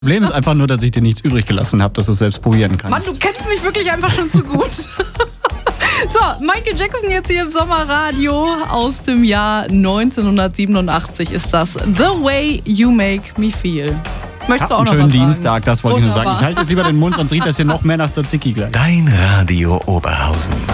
Problem ist einfach nur, dass ich dir nichts übrig gelassen habe, dass du es selbst probieren kannst. Mann, du kennst mich wirklich einfach schon zu gut. So, Michael Jackson jetzt hier im Sommerradio aus dem Jahr 1987 ist das. The Way You Make Me Feel. Möchtest du auch einen noch schönen was sagen? Dienstag, das wollte ich nur sagen. Ich Wunderbar. halte jetzt lieber den Mund, sonst riecht das hier noch mehr nach Tzatziki gleich. Dein Radio Oberhausen.